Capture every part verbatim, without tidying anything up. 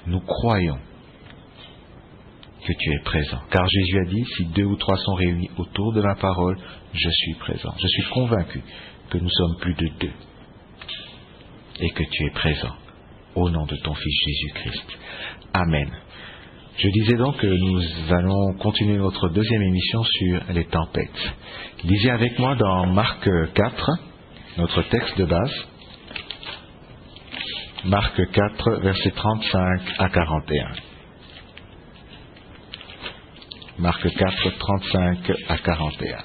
nous croyons que tu es présent. Car Jésus a dit, si deux ou trois sont réunis autour de ma parole, je suis présent. Je suis convaincu que nous sommes plus de deux et que tu es présent au nom de ton Fils Jésus-Christ. Amen. Je disais donc que nous allons continuer notre deuxième émission sur les tempêtes. Lisez avec moi dans Marc quatre, notre texte de base. Marc quatre, versets trente-cinq à quarante et un. Marc quatre, trente-cinq à quarante et un.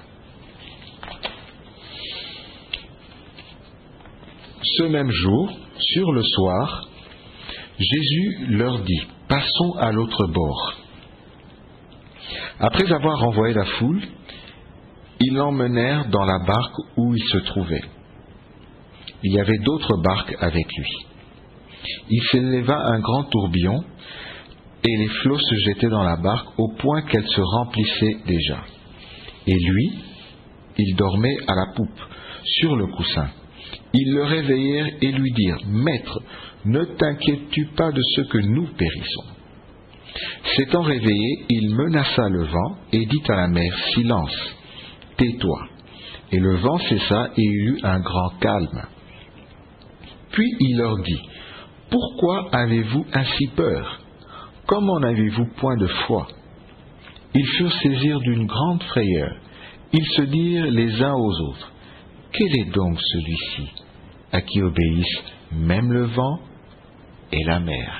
Ce même jour, sur le soir, Jésus leur dit, « Passons à l'autre bord. » Après avoir renvoyé la foule, ils l'emmenèrent dans la barque où il se trouvait. Il y avait d'autres barques avec lui. Il s'éleva un grand tourbillon, et les flots se jetaient dans la barque au point qu'elle se remplissait déjà. Et lui, il dormait à la poupe, sur le coussin. Ils le réveillèrent et lui dirent, « Maître, ne t'inquiètes-tu pas de ce que nous périssons ?» S'étant réveillé, il menaça le vent et dit à la mer, « Silence, tais-toi. » Et le vent cessa et il eut un grand calme. Puis il leur dit, « Pourquoi avez-vous ainsi peur? Comment n'avez-vous point de foi ?» Ils furent saisis d'une grande frayeur. Ils se dirent les uns aux autres, « Quel est donc celui-ci à qui obéissent même le vent et la mer?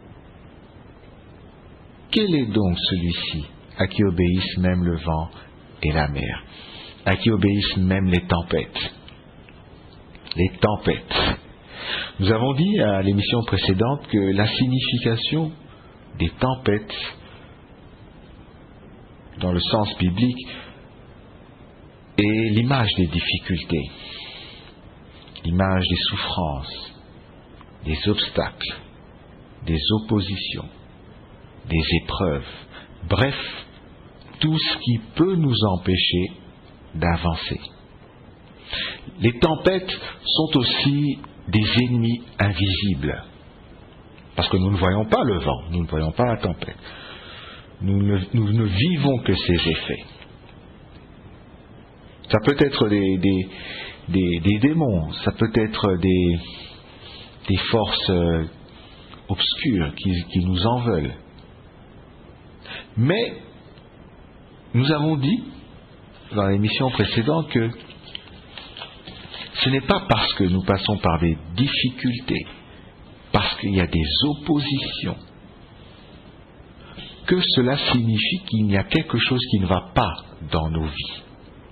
Quel est donc celui-ci à qui obéissent même le vent et la mer, à qui obéissent même les tempêtes ?» Les tempêtes. Nous avons dit à l'émission précédente que la signification des tempêtes, dans le sens biblique, est l'image des difficultés, l'image des souffrances, des obstacles, des oppositions, des épreuves, bref, tout ce qui peut nous empêcher d'avancer. Les tempêtes sont aussi des ennemis invisibles, parce que nous ne voyons pas le vent, nous ne voyons pas la tempête. Nous ne, nous ne vivons que ses effets. Ça peut être des, des, des, des démons, ça peut être des, des forces euh, obscures qui, qui nous en veulent. Mais nous avons dit dans l'émission précédente que ce n'est pas parce que nous passons par des difficultés, parce qu'il y a des oppositions, que cela signifie qu'il y a quelque chose qui ne va pas dans nos vies.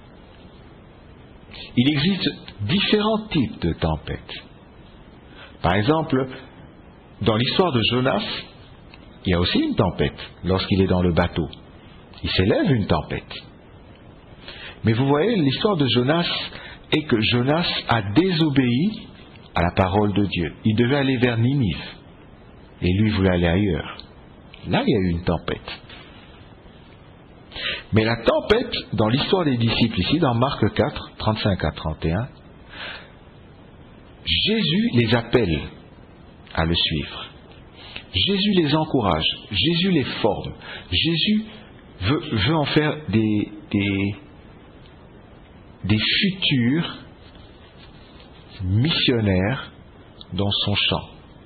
Il existe différents types de tempêtes. Par exemple, dans l'histoire de Jonas, il y a aussi une tempête lorsqu'il est dans le bateau. Il s'élève une tempête. Mais vous voyez, l'histoire de Jonas est que Jonas a désobéi à la parole de Dieu. Il devait aller vers Ninive. Et lui voulait aller ailleurs. Là, il y a eu une tempête. Mais la tempête, dans l'histoire des disciples, ici, dans Marc quatre, trente-cinq à trente et un, Jésus les appelle à le suivre. Jésus les encourage. Jésus les forme. Jésus veut, veut en faire des, des, des futurs missionnaires dans son champ.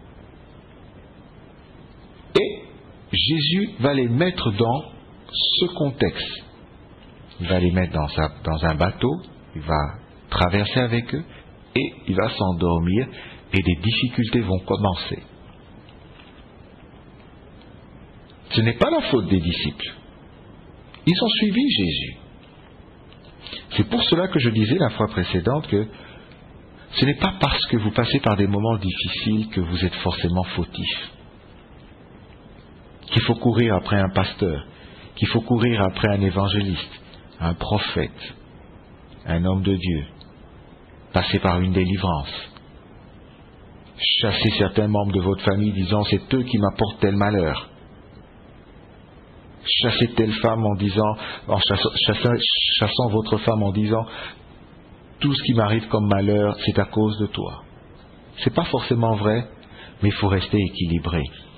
Et Jésus va les mettre dans ce contexte. Il va les mettre dans, sa, dans un bateau, il va traverser avec eux et il va s'endormir et des difficultés vont commencer. Ce n'est pas la faute des disciples. Ils ont suivi Jésus. C'est pour cela que je disais la fois précédente que ce n'est pas parce que vous passez par des moments difficiles que vous êtes forcément fautif. Qu'il faut courir après un pasteur, qu'il faut courir après un évangéliste, un prophète, un homme de Dieu, passer par une délivrance, chasser certains membres de votre famille disant c'est eux qui m'apportent tel malheur, chasser telle femme en disant, en chassant, chassant, chassant votre femme en disant tout ce qui m'arrive comme malheur c'est à cause de toi. C'est pas forcément vrai, mais il faut rester équilibré.